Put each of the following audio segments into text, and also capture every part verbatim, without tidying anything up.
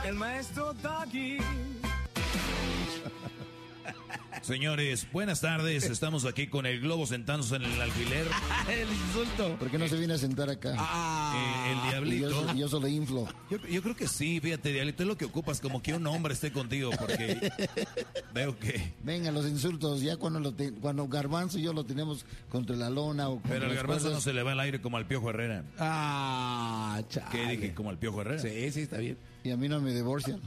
El maestro Doggy. Señores, buenas tardes. Estamos aquí con el globo sentándose en el alfiler. El insulto. ¿Por qué no se viene a sentar acá? Ah, Eh, el Y diablito. yo, y yo solo inflo. Yo, yo creo que sí, fíjate, diablito, es lo que ocupas, como que un hombre esté contigo, porque veo que... Venga, los insultos, ya cuando lo te- cuando Garbanzo y yo lo tenemos contra la lona o contra Pero al las garbanzo no cosas, se le va al aire como al Piojo Herrera. Ah, chale. ¿Qué dije? Como al Piojo Herrera. Sí, sí, está bien. y a mí no me divorcian.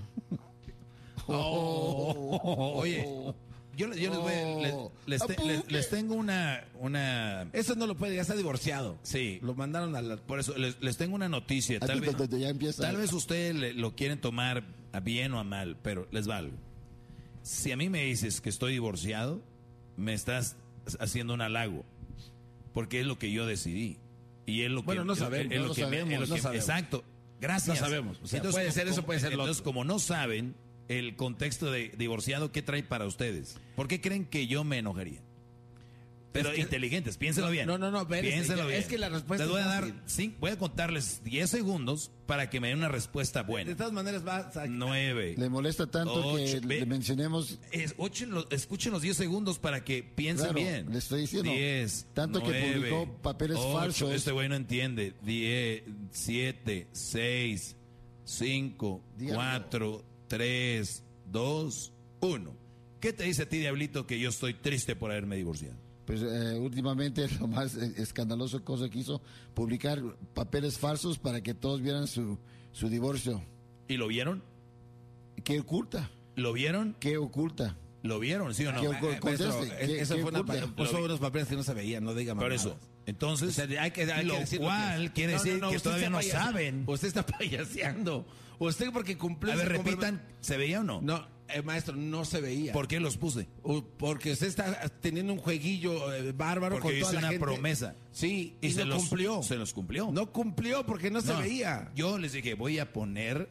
Oh, oye, yo, yo les, voy, les, les, te- les- les tengo una, una... Eso no lo puede, ya está divorciado. Sí. Lo mandaron a la... Por eso les, les tengo una noticia. Tal Aquí, vez, donde ya empieza. tal vez ustedes le- lo quieren tomar a bien o a mal, pero les va algo. Si a mí me dices que estoy divorciado, me estás haciendo un halago, porque es lo que yo decidí. Y es lo Bueno, que, no es- sabemos, es lo no que me- sabemos, es lo no que- sabemos. Exacto. Gracias. No sabemos. O sea, puede ser eso, puede ser lo Entonces, otro. como no saben el contexto de divorciado, ¿qué trae para ustedes? ¿Por qué creen que yo me enojaría? Pero Es que- inteligentes, piénselo No, bien. no, no, no, espérese, piénselo ya- bien. es que la respuesta Les voy es a dar, fácil. cin- voy a contarles diez segundos para que me den una respuesta De buena. todas maneras va a... Nueve. Le molesta tanto Ocho, que ve- le mencionemos. Es- ochen lo- escuchen los diez segundos para que piensen Claro, bien. le estoy diciendo. diez, Tanto que nueve, publicó papeles ocho, falsos. Este güey no entiende. diez, siete, seis, cinco, Diablo. cuatro, tres, dos, uno. ¿Qué te dice a ti, diablito, que yo estoy triste por haberme divorciado? Pues eh, últimamente lo más eh, escandaloso cosa que hizo, publicar papeles falsos para que todos vieran su, su divorcio. ¿Y lo vieron? ¿Qué oculta? ¿Lo vieron? ¿Qué oculta? ¿Lo vieron? ¿Sí o no? ¿Qué Eh, ocu- maestro, conteste, eh, ¿qué- eso qué fue una... oculta? pa- Puso unos papeles que no se veían, no diga Por mamadas. eso. Entonces, O sea, hay que, hay que lo decir cual que- quiere No, no, decir no, que usted todavía está no payase- saben. Usted está payaseando. Usted porque cumplió... A ver, se repitan, ¿se veía o no? No, eh, maestro, no se veía. ¿Por qué los puse? U- Porque usted está teniendo un jueguillo eh, bárbaro Porque con hice toda la una gente. promesa. Sí, y, Y se se lo los- cumplió. se los cumplió. No cumplió porque no, se No, veía. Yo les dije, voy a poner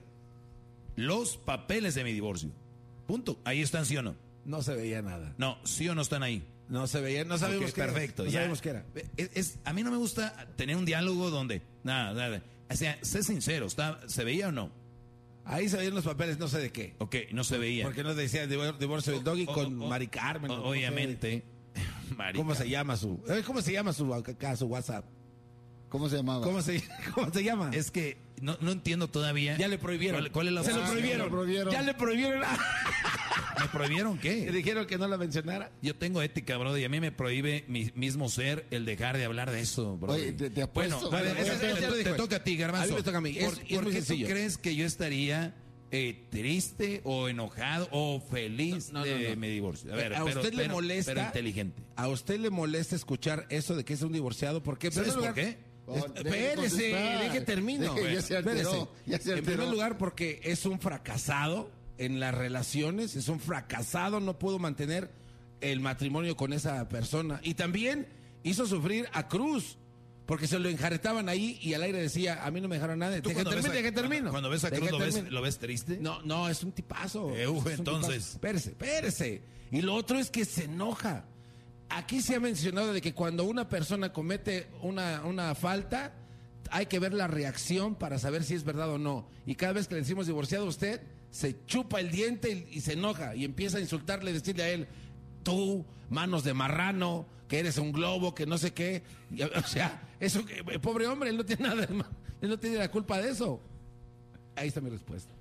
los papeles de mi divorcio. Punto. Ahí están, ¿sí o no? No se veía nada. No, ¿sí o no están ahí? No se veía, no sabemos Ok, qué era. perfecto. No ya. sabemos qué era. Es, es- a mí no me gusta tener un diálogo donde, nada, nada. O sea, sé sincero, ¿está, ¿se veía o no? Ahí se veían los papeles, no sé de qué. Ok, no se veía. Porque no decía divor- divorcio del doggy O- con o- Mari Carmen. o- o no sé. Obviamente. Mari ¿Cómo se Carmen. llama su? eh, ¿Cómo se llama su acá, su WhatsApp? ¿Cómo se llamaba? ¿Cómo se, cómo se llama? Es que no, no entiendo todavía. Ya le prohibieron. ¿Cuál, cuál es la Se lo Ah, prohibieron. lo prohibieron. Ya le prohibieron. ¿Me prohibieron Le qué? dijeron que no la mencionara. Yo tengo ética, bro, y a mí me prohíbe mi mismo ser el dejar de hablar de eso, bro. Oye, te- te apuesto- Bueno, Bueno, ese- ese- ese- ya lo te, dijo él. toca a ti, Garbanzo. A mí me toca a mí. Es- ¿Por, es por muy qué tú sencillo. crees que yo estaría eh, triste o enojado o feliz No, no, de no. mi divorcio? A ver, a pero, usted le pero- molesta. pero inteligente. A usted le molesta escuchar eso de que es un divorciado. ¿Por qué? ¿Sabes En primer por lugar- qué? Oh, Es- deje Espérese, contestar. deje termino. Deje, ya se alteró, Espérese. ya se En alteró. primer lugar, porque es un fracasado en las relaciones, es un fracasado, no pudo mantener el matrimonio con esa persona. Y también hizo sufrir a Cruz, porque se lo enjaretaban ahí y al aire decía, a mí no me dejaron nada. ¿Tú Deje cuando ves termine, a- deje termino. cuando- cuando ves a Deje Cruz, ¿lo ves, termine. ¿lo ves triste? No, no, es un tipazo. Eh, uh, Es un entonces. tipazo. Espérese, espérese. Y lo otro es que se enoja. Aquí se ha mencionado de que cuando una persona comete una, una falta, hay que ver la reacción para saber si es verdad o no. Y cada vez que le decimos divorciado a usted, se chupa el diente y, y se enoja y empieza a insultarle, decirle a él, tú, manos de marrano, que eres un globo, que no sé qué. Y, o sea, eso, que- pobre hombre, él no tiene nada, de ma- él no tiene la culpa de eso. Ahí está mi respuesta.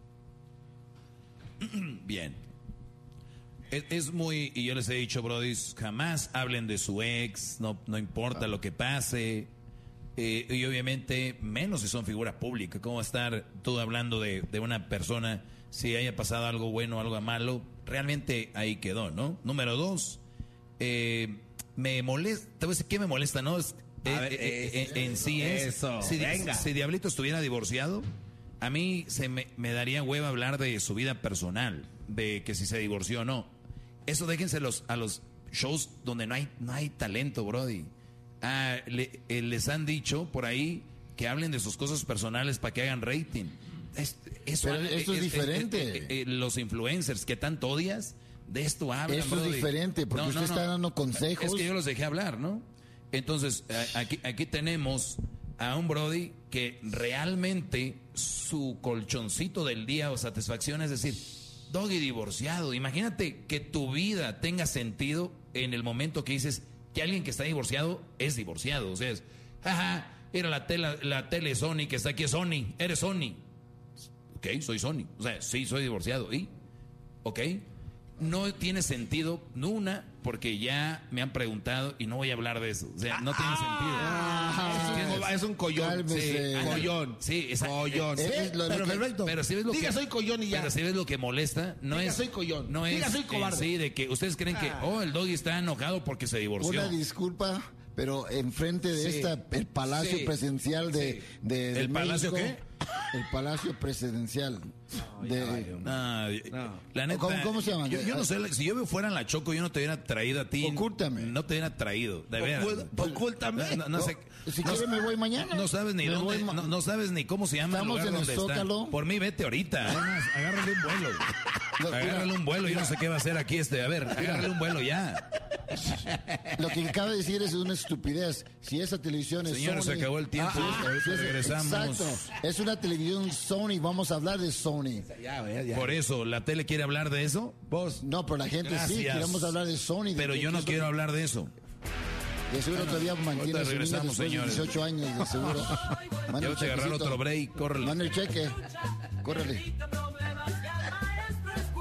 Bien. Es, es muy, y yo les he dicho, brodis, jamás hablen de su ex, no, no importa lo que pase. Eh, y obviamente, menos si son figura pública. ¿Cómo va a estar tú hablando de, de una persona si haya pasado algo bueno o algo malo? Realmente ahí quedó, ¿no? Número dos, eh, me molesta, te voy a decir qué me molesta, ¿no? Es, A eh, ver, eh, eh, eso, en sí es, eso, si, venga. si Diablito estuviera divorciado, a mí se me, me daría hueva hablar de su vida personal, de que si se divorció o no. Eso déjense los, a los shows donde no hay, no hay talento, brody. Ah, le- eh, les han dicho por ahí que hablen de sus cosas personales para que hagan rating. Es- eso Pero esto es diferente. eh, eh, los influencers que tanto odias, de esto hablan. Esto es brody. diferente, porque usted está dando consejos. Es que yo los dejé hablar, ¿no? Entonces, a- aquí, aquí tenemos a un brody que realmente su colchoncito del día o satisfacción es decir, Doggy divorciado. Imagínate que tu vida tenga sentido en el momento que dices que alguien que está divorciado es divorciado. O sea, es, jaja, era la tele, la tele Sony que está aquí, es Sony, eres Sony. Ok, soy Sony. O sea, sí, soy divorciado. ¿Y? Ok. No tiene sentido, una, porque ya me han preguntado y no voy a hablar de eso. O sea, no tiene sentido. Ah, es un collón. Cálmese. Sí, collón. Sí, esa- collón. eh, Eh, lo- pero lo que- perfecto. Pero si ves lo Diga que soy collón y ya. Pero si ves lo que molesta, no Diga es soy collón. no Diga es soy cobarde. en sí de que ustedes creen que Ah. oh, el Doggy está enojado porque se divorció. Una disculpa, pero enfrente de Sí. esta, el Palacio Sí. Presidencial de, Sí. de- de ¿El Palacio México, el Palacio Presidencial de, Ah, No. La neta, ¿Cómo- cómo se llama? Yo, yo no sé, si yo fuera en la Choco, yo no te hubiera traído a ti. Ocúltame. No te hubiera traído, de veras. Ocul- ocúltame. No, no sé. si no- quiere me voy mañana. No sabes ni Me dónde, voy ma- no, no sabes ni cómo se llama Estamos el lugar en el donde está. Zócalo. Por mí vete ahorita. Además, agárrale un vuelo. No, mira, Agárrale un vuelo, yo no sé qué va a hacer aquí este. A ver, agárrale un vuelo ya. Lo que acaba de decir es una estupidez. Si esa televisión es Señores, se Sony, acabó el tiempo. Ah, Ahorita si es- regresamos. Exacto. Es una televisión Sony. Vamos a hablar de Sony. Ya, ya, ya. Por eso, ¿la tele quiere hablar de eso? Vos. No, pero la gente sí. Gracias. Queremos hablar de Sony. de Pero qué- yo qué no es lo quiero que- hablar de eso. De seguro todavía mantiene a su niña regresamos, después de señores. dieciocho años, de seguro. Manda Ya el voy a agarrar chequecito. otro break, córrele. Manda el cheque. Córrele.